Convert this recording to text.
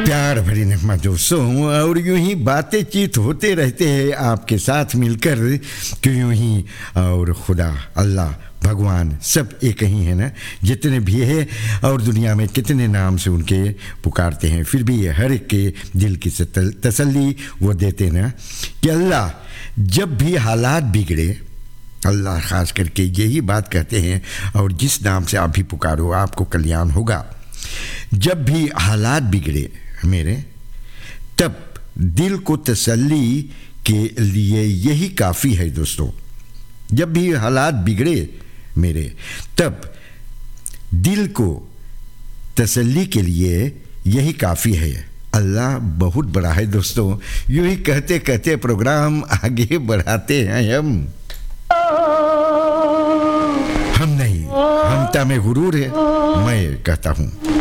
प्यार भरी नगमा दोस्तों, और यूं ही बातें चीत होते रहते हैं आपके साथ मिलकर, कि यूं ही। और खुदा अल्लाह भगवान सब एक ही है ना, जितने भी है, और दुनिया में कितने नाम से उनके पुकारते हैं, फिर भी हर एक के दिल की तसल्ली वो देते ना, कि अल्लाह जब भी हालात बिगड़े, अल्लाह ख़ास करके यही बात कहते हैं, और जिस नाम से आप भी पुकारो आपको कल्याण होगा। जब भी हालात बिगड़े मेरे, तब दिल को तसल्ली के लिए यही काफ़ी है दोस्तों। जब भी हालात बिगड़े मेरे, तब दिल को तसल्ली के लिए यही काफ़ी है। अल्लाह बहुत बड़ा है दोस्तों। यूं ही कहते कहते प्रोग्राम आगे बढ़ाते हैं हम नहीं, हमता में गुरूर है, मैं कहता हूँ।